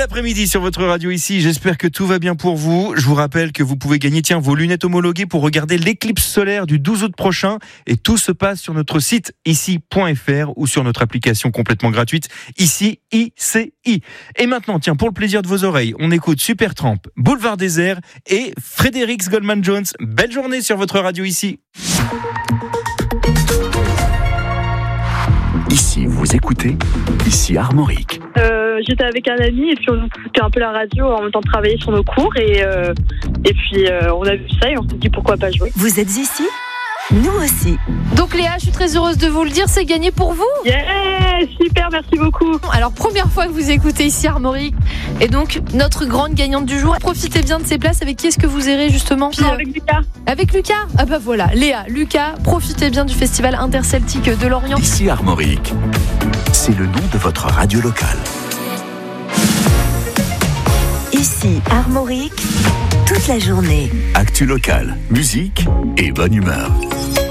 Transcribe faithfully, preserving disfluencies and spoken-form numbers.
l'après-midi sur votre radio ici, j'espère que tout va bien pour vous. Je vous rappelle que vous pouvez gagner tiens, vos lunettes homologuées pour regarder l'éclipse solaire du douze août prochain. Et tout se passe sur notre site ici point f r ou sur notre application complètement gratuite ici I C I. Et maintenant, tiens, pour le plaisir de vos oreilles, on écoute Supertramp, Boulevard Désert et Frédéric Goldman Jones. Belle journée sur votre radio ici. Ici, vous écoutez, ici Armorique. Euh, j'étais avec un ami et puis on écoutait un peu la radio en même temps de travailler sur nos cours et, euh, et puis euh, on a vu ça et on s'est dit pourquoi pas jouer. Vous êtes ici ? Nous aussi. Donc Léa, je suis très heureuse de vous le dire, c'est gagné pour vous. Yeah, super, merci beaucoup. Alors première fois que vous écoutez ici Armorique et donc notre grande gagnante du jour. Profitez bien de ces places. Avec qui est-ce que vous irez justement ? Non, avec Lucas. Avec Lucas ? Ah bah voilà, Léa, Lucas, profitez bien du festival interceltique de Lorient. Ici Armorique, c'est le nom de votre radio locale. Ici Armorique, toute la journée. Actu locale, musique et bonne humeur.